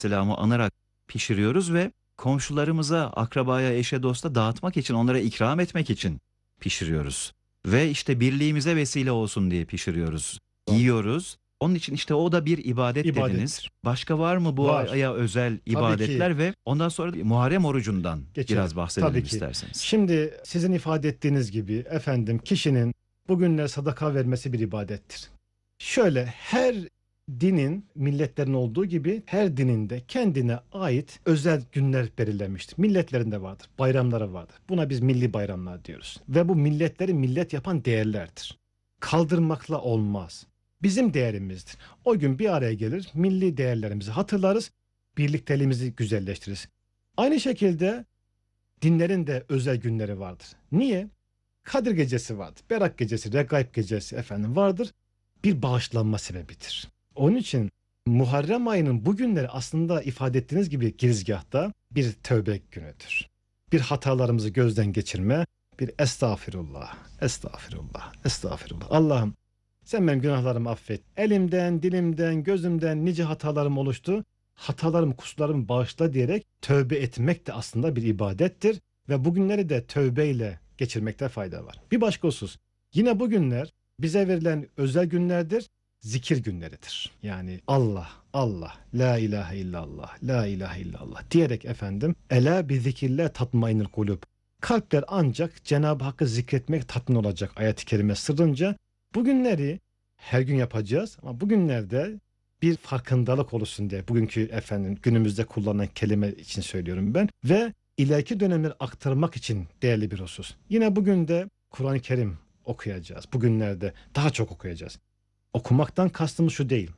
Aleyhisselam'ı anarak pişiriyoruz ve komşularımıza, akrabaya, eşe, dosta dağıtmak için, onlara ikram etmek için pişiriyoruz. Ve işte birliğimize vesile olsun diye pişiriyoruz, Doğru. yiyoruz. Onun için işte o da bir ibadet dediniz. İbadettir. Başka var mı bu Var. aya özel Tabii ki. ibadetler ve ondan sonra Muharrem orucundan Geçelim. biraz bahsedelim Tabii ki. isterseniz. Şimdi sizin ifade ettiğiniz gibi efendim kişinin bugünler sadaka vermesi bir ibadettir. Şöyle her dinin, milletlerin olduğu gibi her dininde kendine ait özel günler belirlenmiştir. Milletlerinde vardır, bayramları vardır. Buna biz milli bayramlar diyoruz. Ve bu milletleri millet yapan değerlerdir. Kaldırmakla olmaz. Bizim değerimizdir. O gün bir araya gelir, milli değerlerimizi hatırlarız, birlikteliğimizi güzelleştiririz. Aynı şekilde dinlerin de özel günleri vardır. Niye? Kadir gecesi vardır. Berak gecesi, Regaib gecesi efendim vardır. Bir bağışlanma sebebidir. Onun için Muharrem ayının bu günleri aslında ifade ettiğiniz gibi girizgahta bir tövbe günüdür. Bir hatalarımızı gözden geçirme, bir estağfirullah, estağfirullah, estağfirullah. Allah'ım sen benim günahlarımı affet. Elimden, dilimden, gözümden nice hatalarım oluştu. Hatalarım, kusurlarımı bağışla diyerek tövbe etmek de aslında bir ibadettir. Ve bugünleri de tövbeyle geçirmekte fayda var. Bir başka husus. Yine bu günler bize verilen özel günlerdir. Zikir günleridir. Yani Allah, Allah, la ilahe illallah, la ilahe illallah diyerek efendim ela bi zikrillah tatmainul kulub. Kalpler ancak Cenab-ı Hakk'ı zikretmek tatmin olacak ayet-i kerime sırrınca bu günleri her gün yapacağız ama bugünlerde bir farkındalık oluşsun diye bugünkü efendim günümüzde kullanılan kelime için söylüyorum ben ve ileriki dönemleri aktarmak için değerli bir husus. Yine bugün de Kur'an-ı Kerim okuyacağız. Bugünlerde daha çok okuyacağız. Okumaktan kastımız şu değil.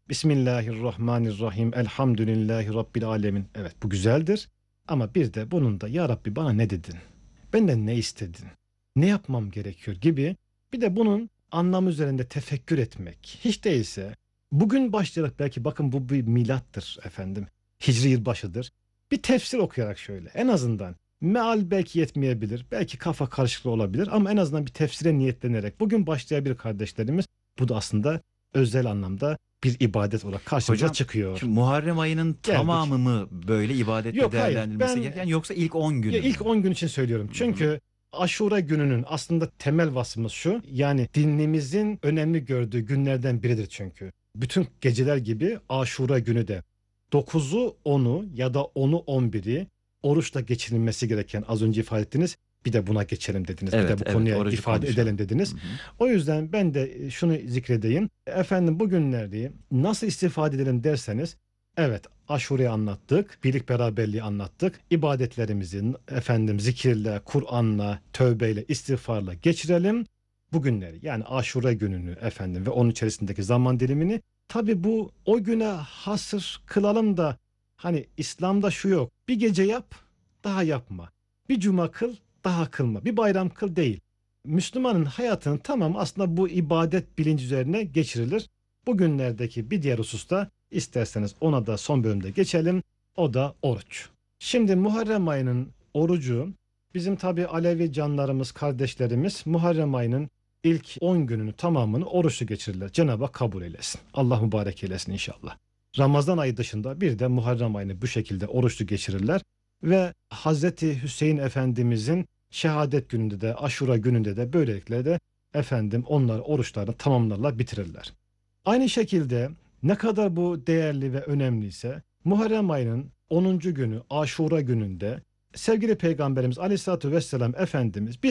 Bismillahirrahmanirrahim. Elhamdülillahi Rabbil alemin. Evet bu güzeldir. Ama bir de bunun da ya Rabbi bana ne dedin? Benden ne istedin? Ne yapmam gerekiyor gibi bir de bunun anlamı üzerinde tefekkür etmek. Hiç değilse bugün başlayarak belki bakın bu bir milattır efendim. Hicri yılbaşıdır. Bir tefsir okuyarak şöyle en azından meal belki yetmeyebilir. Belki kafa karışıklığı olabilir ama en azından bir tefsire niyetlenerek bugün başlayabilir kardeşlerimiz. Bu da aslında özel anlamda bir ibadet olarak karşımıza Hocam, çıkıyor. şimdi Muharrem ayının tamamı mı böyle ibadetle Yok hayır değerlendirilmesi gereken, yoksa ilk 10 günü ya mü? ilk 10 gün için söylüyorum. Çünkü Aşura gününün aslında temel vasfımız şu. Yani dinimizin önemli gördüğü günlerden biridir çünkü. Bütün geceler gibi Aşura günü de 9'u 10'u ya da 10'u 11'i oruçla geçirilmesi gereken az önce ifade ettiniz. Bir de buna geçelim dediniz. Bir de bu konuya orucu ifade konuşalım. edelim dediniz. Hı hı. O yüzden ben de şunu zikredeyim. Efendim bugünleri nasıl istifade edelim derseniz evet Aşure'yi anlattık, birlik beraberliği anlattık. İbadetlerimizi efendim zikirle, Kur'an'la, tövbeyle, istiğfarla geçirelim. Bugünleri yani Aşure gününü efendim ve onun içerisindeki zaman dilimini tabi bu o güne hasır kılalım da hani İslam'da şu yok. Bir gece yap, daha yapma. Bir cuma kıl, daha kılma. Bir bayram kıl değil. Müslümanın hayatının tamamı aslında bu ibadet bilinci üzerine geçirilir. Bugünlerdeki bir diğer hususta isterseniz ona da son bölümde geçelim. O da oruç. Şimdi Muharrem ayının orucu bizim tabi Alevi canlarımız, kardeşlerimiz Muharrem ayının ilk 10 gününü tamamını oruçlu geçirirler. Cenab-ı Hak kabul eylesin. Allah mübarek eylesin inşallah. Ramazan ayı dışında bir de Muharrem ayını bu şekilde oruçlu geçirirler. Ve Hazreti Hüseyin Efendimizin şehadet gününde de Aşura gününde de böylelikle de efendim onlar oruçlarını tamamlarlar, bitirirler. Aynı şekilde ne kadar bu değerli ve önemliyse Muharrem ayının 10. günü Aşura gününde sevgili Peygamberimiz Aleyhisselatü Vesselam Efendimiz